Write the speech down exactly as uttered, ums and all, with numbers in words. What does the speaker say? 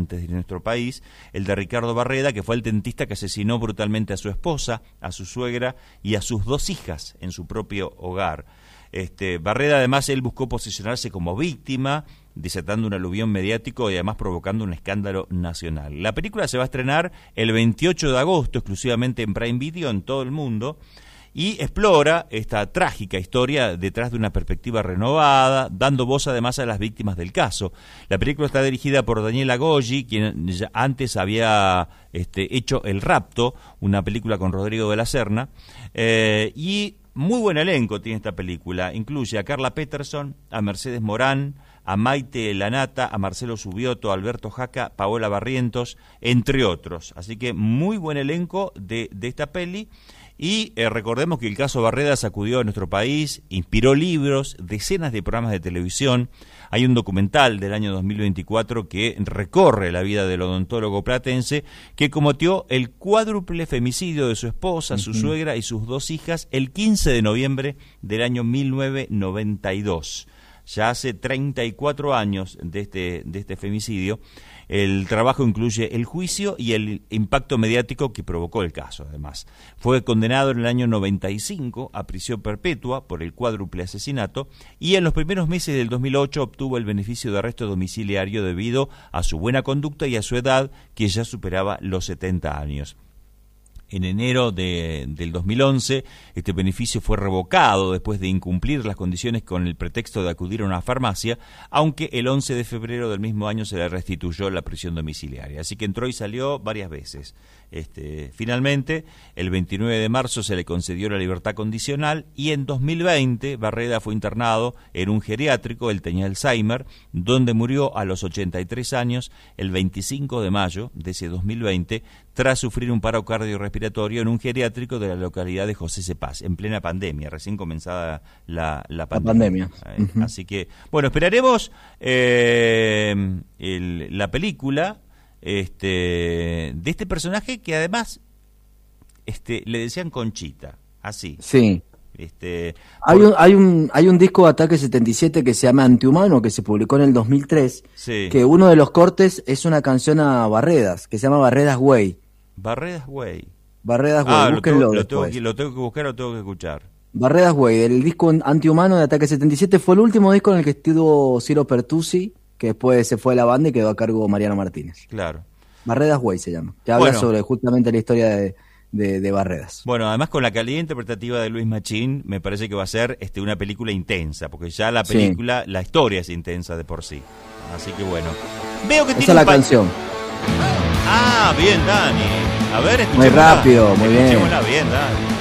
importantes de nuestro país, el de Ricardo Barreda, que fue el dentista que asesinó brutalmente a su esposa, a su suegra y a sus dos hijas en su propio hogar. Este, Barreda, además, él buscó posicionarse como víctima, desatando un aluvión mediático y además provocando un escándalo nacional. La película se va a estrenar el veintiocho de agosto, exclusivamente en Prime Video en todo el mundo, y explora esta trágica historia detrás de una perspectiva renovada, dando voz además a las víctimas del caso. La película está dirigida por Daniela Goggi, quien ya antes había este, hecho El Rapto, una película con Rodrigo de la Serna, eh, y muy buen elenco tiene esta película. Incluye a Carla Peterson, a Mercedes Morán, a Maite Lanata, a Marcelo Subioto, a Alberto Jaca, Paola Barrientos, entre otros. Así que muy buen elenco de, de esta peli. Y eh, recordemos que el caso Barreda sacudió a nuestro país, inspiró libros, decenas de programas de televisión. Hay un documental del año dos mil veinticuatro que recorre la vida del odontólogo platense, que cometió el cuádruple femicidio de su esposa, uh-huh. su suegra y sus dos hijas el quince de noviembre del año mil novecientos noventa y dos. Ya hace treinta y cuatro años de este, de este femicidio. El trabajo incluye el juicio y el impacto mediático que provocó el caso, además. Fue condenado en el año noventa y cinco a prisión perpetua por el cuádruple asesinato y en los primeros meses del dos mil ocho obtuvo el beneficio de arresto domiciliario debido a su buena conducta y a su edad, que ya superaba los setenta años. En enero de, del dos mil once, este beneficio fue revocado después de incumplir las condiciones con el pretexto de acudir a una farmacia, aunque el once de febrero del mismo año se le restituyó la prisión domiciliaria. Así que entró y salió varias veces. Este, finalmente, el veintinueve de marzo se le concedió la libertad condicional y en dos mil veinte Barreda fue internado en un geriátrico, él tenía Alzheimer, donde murió a los ochenta y tres años el veinticinco de mayo de ese dos mil veinte, tras sufrir un paro cardiorrespiratorio en un geriátrico de la localidad de José Cepaz, en plena pandemia, recién comenzada la, la pandemia. La pandemia. Uh-huh. Así que, bueno, esperaremos eh, el, la película este, de este personaje que además este, le decían Conchita, así. Sí. Este, hay, un, hay, un, hay un disco de Ataque setenta y siete que se llama Antihumano, que se publicó en el dos mil tres, sí. que uno de los cortes es una canción a Barredas, que se llama Barredas Way. Barredas Way. Barredas Way, ah, búsquenlo lo tengo, después. lo, tengo que, lo tengo que buscar o tengo que escuchar. Barredas Way, el disco Antihumano de Ataque setenta y siete fue el último disco en el que estuvo Ciro Pertusi, que después se fue a la banda y quedó a cargo Mariano Martínez. Claro. Barredas Way se llama, que habla bueno. sobre justamente la historia de, de, de Barredas. Bueno, además con la calidad interpretativa de Luis Machín, me parece que va a ser este, una película intensa, porque ya la película, sí. la historia es intensa de por sí. Así que bueno. Veo que Esa tiene es la pa- canción. Ah, bien, Dani. A ver, Muy rápido, muy bien. Escuchémosla bien, Dani.